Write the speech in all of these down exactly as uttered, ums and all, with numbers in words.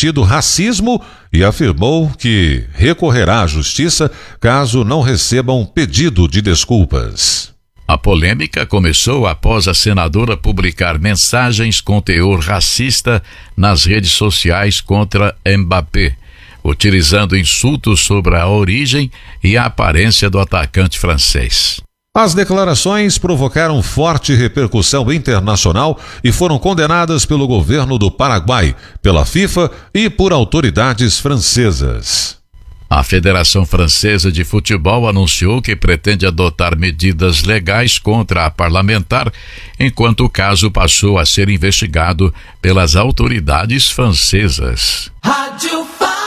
cometido racismo e afirmou que recorrerá à justiça caso não receba um pedido de desculpas. A polêmica começou após a senadora publicar mensagens com teor racista nas redes sociais contra Mbappé, utilizando insultos sobre a origem e a aparência do atacante francês. As declarações provocaram forte repercussão internacional e foram condenadas pelo governo do Paraguai, pela FIFA e por autoridades francesas. A Federação Francesa de Futebol anunciou que pretende adotar medidas legais contra a parlamentar, enquanto o caso passou a ser investigado pelas autoridades francesas. Rádio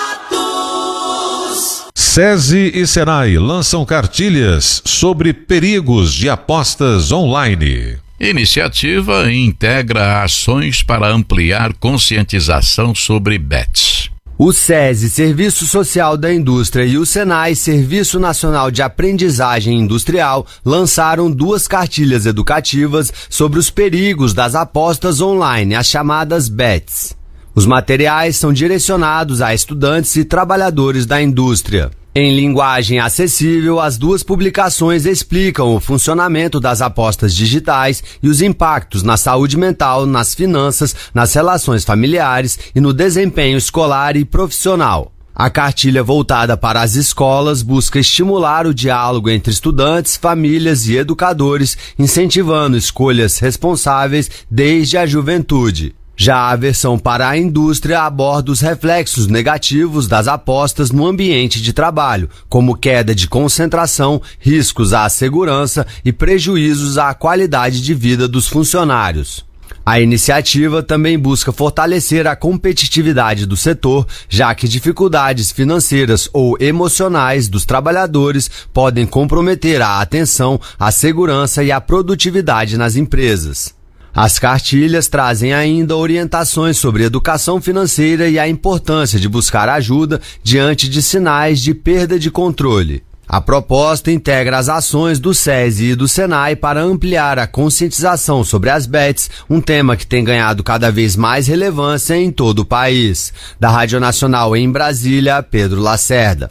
Fatos. SESI e Senai lançam cartilhas sobre perigos de apostas online. Iniciativa integra ações para ampliar conscientização sobre bets. O SESI, Serviço Social da Indústria, e o SENAI, Serviço Nacional de Aprendizagem Industrial, lançaram duas cartilhas educativas sobre os perigos das apostas online, as chamadas bets. Os materiais são direcionados a estudantes e trabalhadores da indústria. Em linguagem acessível, as duas publicações explicam o funcionamento das apostas digitais e os impactos na saúde mental, nas finanças, nas relações familiares e no desempenho escolar e profissional. A cartilha voltada para as escolas busca estimular o diálogo entre estudantes, famílias e educadores, incentivando escolhas responsáveis desde a juventude. Já a versão para a indústria aborda os reflexos negativos das apostas no ambiente de trabalho, como queda de concentração, riscos à segurança e prejuízos à qualidade de vida dos funcionários. A iniciativa também busca fortalecer a competitividade do setor, já que dificuldades financeiras ou emocionais dos trabalhadores podem comprometer a atenção, a segurança e a produtividade nas empresas. As cartilhas trazem ainda orientações sobre educação financeira e a importância de buscar ajuda diante de sinais de perda de controle. A proposta integra as ações do SESI e do SENAI para ampliar a conscientização sobre as bets, um tema que tem ganhado cada vez mais relevância em todo o país. Da Rádio Nacional em Brasília, Pedro Lacerda.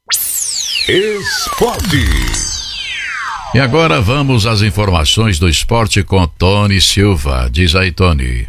Esporte. E agora vamos às informações do esporte com Tony Silva. Diz aí, Tony.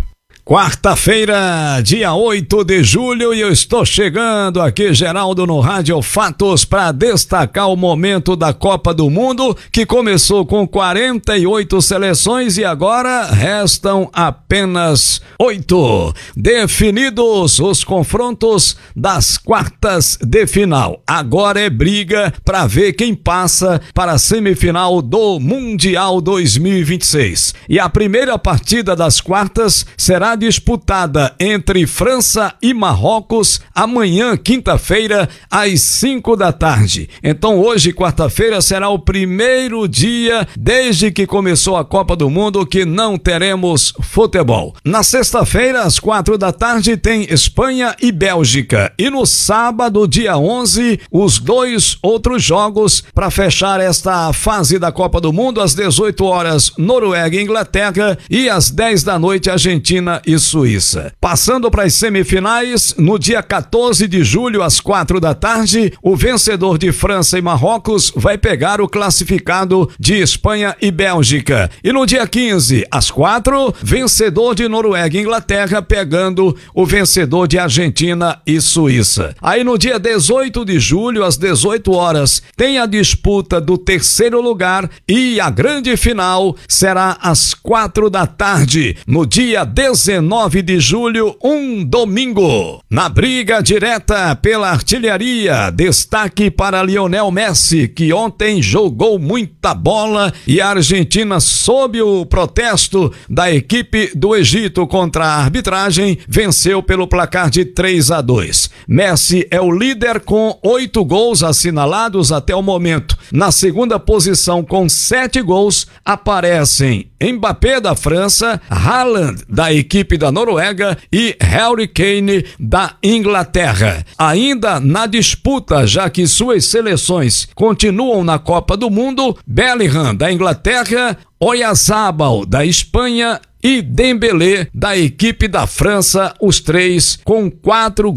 Quarta-feira, dia oito de julho, e eu estou chegando aqui, Geraldo, no Rádio Fatos, para destacar o momento da Copa do Mundo, que começou com quarenta e oito seleções e agora restam apenas oito. Definidos os confrontos das quartas de final. Agora é briga para ver quem passa para a semifinal do Mundial dois mil e vinte e seis. E a primeira partida das quartas será disputada entre França e Marrocos amanhã, quinta-feira, às cinco da tarde. Então hoje, quarta-feira, será o primeiro dia desde que começou a Copa do Mundo que não teremos futebol. Na sexta-feira, às quatro da tarde, tem Espanha e Bélgica. E no sábado, dia onze, os dois outros jogos para fechar esta fase da Copa do Mundo, às dezoito horas, Noruega e Inglaterra, e às dez da noite, Argentina e Suíça. Passando para as semifinais, no dia quatorze de julho, às quatro da tarde, o vencedor de França e Marrocos vai pegar o classificado de Espanha e Bélgica. E no dia quinze, às quatro, vencedor de Noruega e Inglaterra pegando o vencedor de Argentina e Suíça. Aí no dia dezoito de julho, às dezoito horas, tem a disputa do terceiro lugar e a grande final será às quatro da tarde, no dia dezenove de julho, um domingo. Na briga direta pela artilharia, destaque para Lionel Messi, que ontem jogou muita bola e a Argentina, sob o protesto da equipe do Egito contra a arbitragem, venceu pelo placar de três a dois. Messi é o líder com oito gols assinalados até o momento. Na segunda posição, com sete gols, aparecem Mbappé da França, Haaland da equipe da Noruega e Harry Kane da Inglaterra. Ainda na disputa, já que suas seleções continuam na Copa do Mundo, Bellingham da Inglaterra, Oyarzabal da Espanha e Dembélé da equipe da França, os três com quatro